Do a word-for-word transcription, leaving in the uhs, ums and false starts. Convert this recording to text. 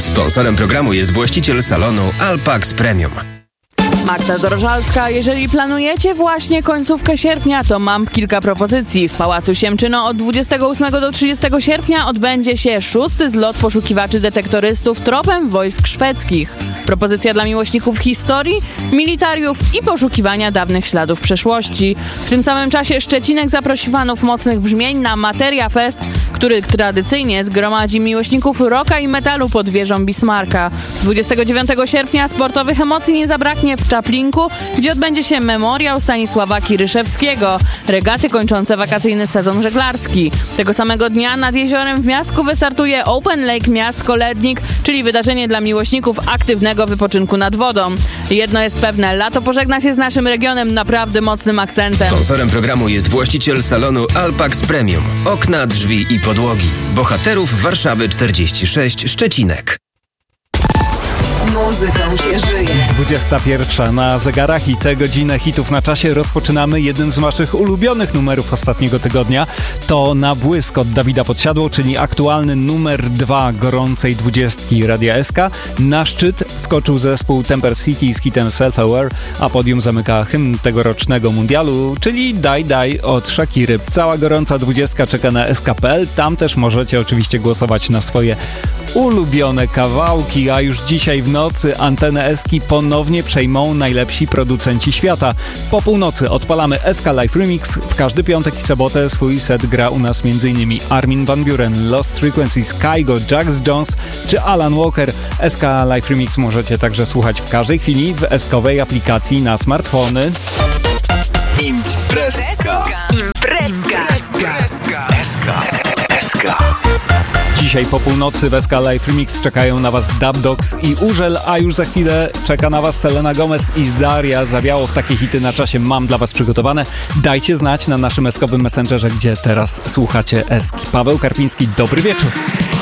Sponsorem programu jest właściciel salonu Alpax Premium. Magda Dorożalska, jeżeli planujecie właśnie końcówkę sierpnia, to mam kilka propozycji. W Pałacu Siemczyno od dwudziestego ósmego do trzydziestego sierpnia odbędzie się szósty zlot poszukiwaczy detektorystów tropem wojsk szwedzkich. Propozycja dla miłośników historii, militariów i poszukiwania dawnych śladów przeszłości. W tym samym czasie Szczecinek zaprosi fanów mocnych brzmień na Materia Fest, który tradycyjnie zgromadzi miłośników rocka i metalu pod wieżą Bismarcka. dwudziestego dziewiątego sierpnia sportowych emocji nie zabraknie w Czaplinku, gdzie odbędzie się memoriał Stanisława Kiryszewskiego, regaty kończące wakacyjny sezon żeglarski. Tego samego dnia nad jeziorem w Miastku wystartuje Open Lake Miastko-Lednik, czyli wydarzenie dla miłośników aktywnego wypoczynku nad wodą. Jedno jest pewne, lato pożegna się z naszym regionem naprawdę mocnym akcentem. Sponsorem programu jest właściciel salonu Alpax Premium. Okna, drzwi i podłogi. Bohaterów Warszawy czterdzieści sześć, Szczecinek. Muzyką się żyje. dwudziesta pierwsza na zegarach i tę godzinę hitów na czasie rozpoczynamy jednym z waszych ulubionych numerów ostatniego tygodnia. To Na błysk od Dawida Podsiadło, czyli aktualny numer dwa gorącej dwudziestki Radia S K. Na szczyt wskoczył zespół Temper City z hitem Self-Aware, a podium zamyka hymn tegorocznego mundialu, czyli Daj Daj od Shakiry. Cała gorąca dwudziestka czeka na S K kropka P L. Tam też możecie oczywiście głosować na swoje ulubione kawałki, a już dzisiaj w nocy antenę Eski ponownie przejmą najlepsi producenci świata. Po północy odpalamy S K Live Remix. W każdy piątek i sobotę swój set gra u nas m.in. Armin van Buuren, Lost Frequencies, Kygo, Jax Jones czy Alan Walker. S K Live Remix możecie także słuchać w każdej chwili w eskowej aplikacji na smartfony. Imprezka. Imprezka. Eska. Eska. Dzisiaj po północy w S K Live Remix czekają na was Dub Dogs i Urzel, a już za chwilę czeka na was Selena Gomez i Daria. Zawiało w takie hity na czasie mam dla was przygotowane. Dajcie znać na naszym eskowym messengerze, gdzie teraz słuchacie Eski. Paweł Karpiński, dobry wieczór.